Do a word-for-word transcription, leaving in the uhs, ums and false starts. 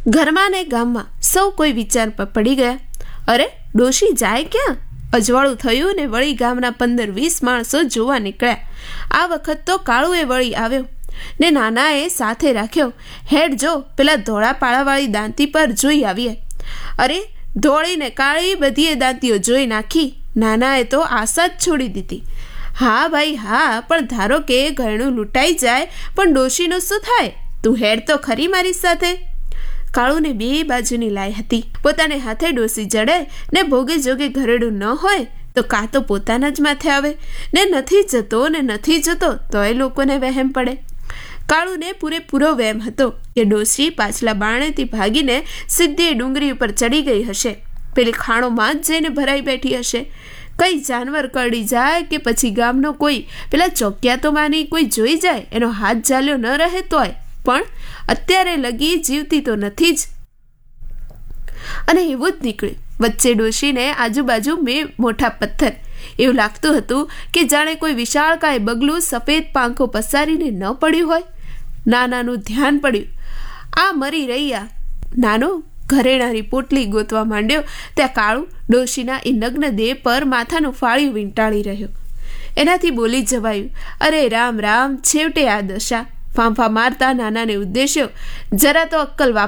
ઘરમાં ને ગામમાં સૌ કોઈ વિચાર પર પડી ગયા. અરે ડોશી જાય ક્યાં? અજવાળું થયું ને વળી ગામના પંદર વીસ માણસો જોવા નીકળ્યા. આ વખત તો કાળુએ વળી આવ્યો ને નાનાએ સાથે રાખ્યો. હેડ જો પેલા ધોળા પાળાવાળી દાંતી પર જોઈ આવીએ. અરે ધોળીને કાળી બધીએ દાંતીઓ જોઈ નાખી. નાનાએ તો આશા જ છોડી દીધી. હા ભાઈ હા, પણ ધારો કે ઘરનું લૂંટાઈ જાય પણ ડોશીનું શું થાય? તું હેડ તો ખરી મારી સાથે. કાળુને બે બાજુની લાઈ હતી. પોતાને હાથે ડોસી જડે ને ભોગે જોગે ઘરેડું ન હોય તો કાં તો પોતાના જ માથે આવે ને નથી જતો ને નથી જતો તોય લોકોને વહેમ પડે. કાળુને પૂરેપૂરો વહેમ હતો કે ડોસી પાછલા બારણેથી ભાગીને સીધી ડુંગળી ઉપર ચડી ગઈ હશે. પેલી ખાણોમાં જ જઈને ભરાઈ બેઠી હશે. કઈ જાનવર કરડી જાય કે પછી ગામનો કોઈ પેલા ચોકિયાતોમાંની કોઈ જોઈ જાય એનો હાથ ઝાલ્યો ન રહે તોય, પણ અત્યારે લગી જીવતી તો નથી જ. અને એવું જ નીકળ્યું. વચ્ચે ડોશીને આજુબાજુ બે મોટા પથ્થર. એવું લાગતું હતું કે જાણે કોઈ વિશાળકાય બગલું સફેદ પાંખો પસારીને ન પડ્યું હોય. નાનાનું ધ્યાન પડ્યું. આ મરી રહ્યા. નાનો ઘરેણાની પોટલી ગોતવા માંડ્યો ત્યાં કાળું ડોશીના એ નગ્ન દેહ પર માથાનું ફાળિયું વીંટાળી રહ્યો. એનાથી બોલી જવાયું, અરે રામ રામ, છેવટે આ દશા. ફાંફા મારતા નાનાને ઉદ્દેશ્યો, જરા તો અક્કલ વાપરો.